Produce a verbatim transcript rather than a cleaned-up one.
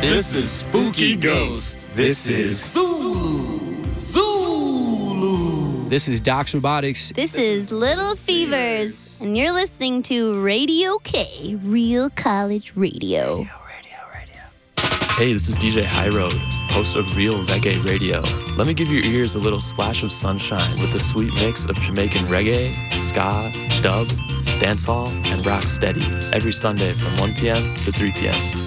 This is Spooky Ghost. This is Zulu. Zulu. This is Docs Robotics. This is Little Fevers. And you're listening to Radio K, Real College Radio. Radio, radio, radio. Hey, this is D J High Road, host of Real Reggae Radio. Let me give your ears a little splash of sunshine with a sweet mix of Jamaican reggae, ska, dub, dancehall, and rock steady every Sunday from one p.m. to three p.m.